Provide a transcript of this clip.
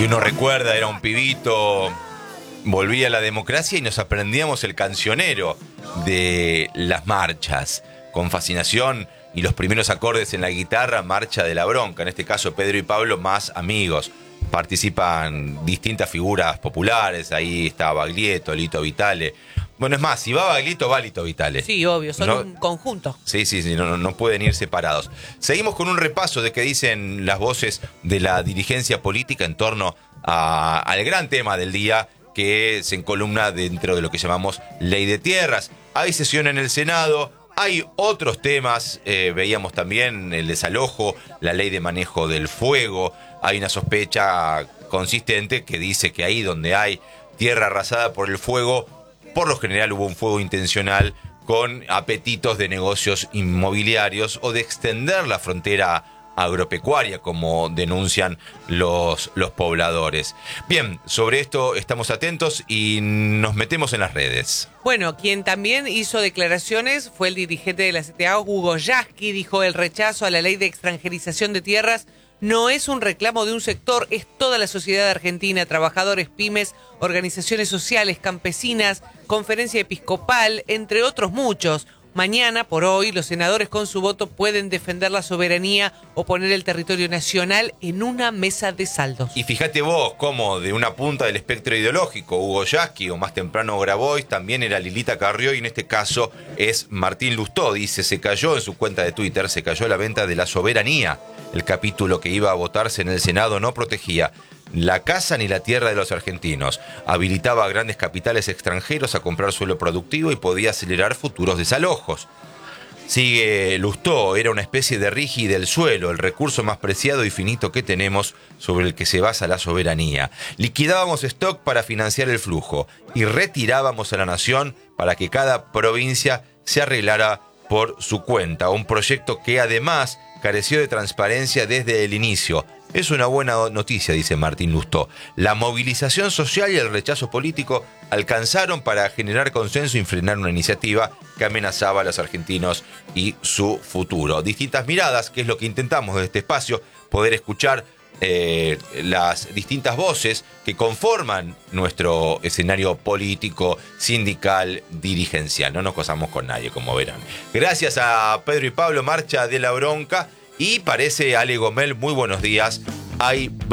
Y uno recuerda, era un pibito, volvía a la democracia y nos aprendíamos el cancionero de las marchas. Con fascinación y los primeros acordes en la guitarra, Marcha de la Bronca. En este caso, Pedro y Pablo más amigos. Participan distintas figuras populares. Ahí está Baglietto, Lito Vitale. Bueno, es más, si va Baglietto, va Lito Vitale. Sí, obvio, son un conjunto. Sí, no pueden ir separados. Seguimos con un repaso de qué dicen las voces de la dirigencia política en torno al gran tema del día, que se encolumna dentro de lo que llamamos Ley de Tierras. Hay sesión en el Senado, hay otros temas, veíamos también el desalojo, la ley de manejo del fuego. Hay una sospecha consistente que dice que ahí donde hay tierra arrasada por el fuego, por lo general hubo un fuego intencional con apetitos de negocios inmobiliarios o de extender la frontera agropecuaria, como denuncian los pobladores. Bien, sobre esto estamos atentos y nos metemos en las redes. Bueno, quien también hizo declaraciones fue el dirigente de la CTA, Hugo Yasky. Dijo: el rechazo a la ley de extranjerización de tierras no es un reclamo de un sector, es toda la sociedad argentina, trabajadores, pymes, organizaciones sociales, campesinas, conferencia episcopal, entre otros muchos. Mañana, por hoy, los senadores con su voto pueden defender la soberanía o poner el territorio nacional en una mesa de saldos. Y fíjate vos cómo de una punta del espectro ideológico, Hugo Yasky, o más temprano Grabois, también era Lilita Carrió, y en este caso es Martín Lustó. Dice: se cayó en su cuenta de Twitter, se cayó la venta de la soberanía. El capítulo que iba a votarse en el Senado no protegía la casa ni la tierra de los argentinos. Habilitaba a grandes capitales extranjeros a comprar suelo productivo y podía acelerar futuros desalojos. Sigue Lustó: era una especie de rigi del suelo, el recurso más preciado y finito que tenemos, sobre el que se basa la soberanía. Liquidábamos stock para financiar el flujo y retirábamos a la nación para que cada provincia se arreglara por su cuenta. Un proyecto que además careció de transparencia desde el inicio. Es una buena noticia, dice Martín Lustó. La movilización social y el rechazo político alcanzaron para generar consenso y frenar una iniciativa que amenazaba a los argentinos y su futuro. Distintas miradas, que es lo que intentamos desde este espacio, poder escuchar las distintas voces que conforman nuestro escenario político, sindical, dirigencial. No nos casamos con nadie, como verán. Gracias a Pedro y Pablo, Marcha de la Bronca. Y parece, Ale Gomel, muy buenos días. Hay